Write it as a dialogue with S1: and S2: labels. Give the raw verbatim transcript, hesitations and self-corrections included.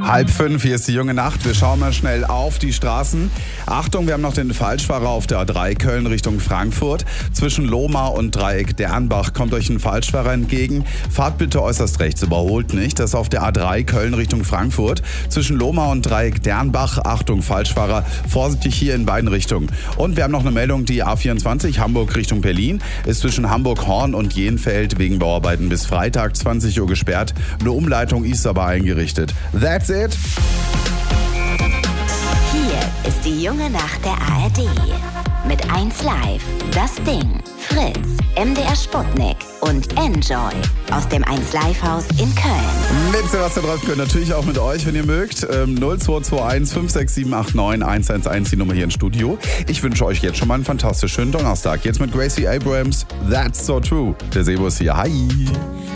S1: Halb fünf, hier ist die junge Nacht. Wir schauen mal schnell auf die Straßen. Achtung, wir haben noch den Falschfahrer auf der A drei Köln Richtung Frankfurt. Zwischen Lohmar und Dreieck Dernbach kommt euch ein Falschfahrer entgegen. Fahrt bitte äußerst rechts, überholt nicht. Das ist auf der A drei Köln Richtung Frankfurt. Zwischen Lohmar und Dreieck Dernbach, Achtung, Falschfahrer, vorsichtig hier in beiden Richtungen. Und wir haben noch eine Meldung, die A vierundzwanzig Hamburg Richtung Berlin ist zwischen Hamburg-Horn und Jenfeld wegen Bauarbeiten bis Freitag zwanzig Uhr gesperrt. Eine Umleitung ist aber eingerichtet. That's it.
S2: Hier ist die junge Nacht der A R D. Mit eins Live, Das Ding, Fritz, M D R Sputnik und Enjoy aus dem eins Live Haus in Köln.
S1: Mit Sebastian Röpke, natürlich auch mit euch, wenn ihr mögt. Ähm, null zwei zwei eins fünf sechs sieben acht neun eins eins eins, die Nummer hier im Studio. Ich wünsche euch jetzt schon mal einen fantastisch schönen Donnerstag. Jetzt mit Gracie Abrams, That's So True. Der Sebo ist hier. Hi.